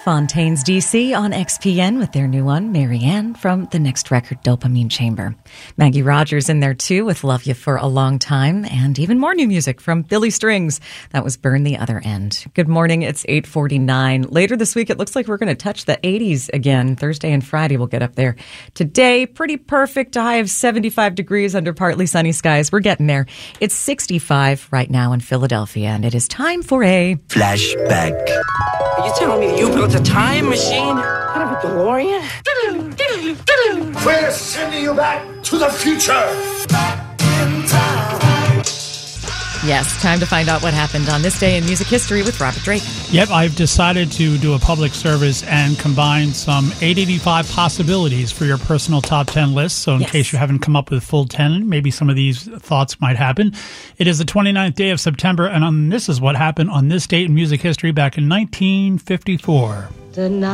Fontaines DC on XPN with their new one, Marianne, from the next record, Dopamine Chamber. Maggie Rogers in there too with Love You for a Long Time, and even more new music from Billy Strings. That was Burn the Other End. Good morning, it's 8:49. Later this week, it looks like we're going to touch the 80s again. Thursday and Friday we'll get up there. Today, pretty perfect, a high of 75 degrees under partly sunny skies. We're getting there. It's 65 right now in Philadelphia, and it is time for a flashback. Are you telling me you built a time machine out of a DeLorean? We're sending you back to the future. Back in time. Yes, time to find out what happened on this day in music history with Robert Drake. Yep, I've decided to do a public service and combine some 885 possibilities for your personal top 10 list. So in case you haven't come up with full 10, maybe some of these thoughts might happen. It is the 29th day of September, and this is what happened on this date in music history back in 1954.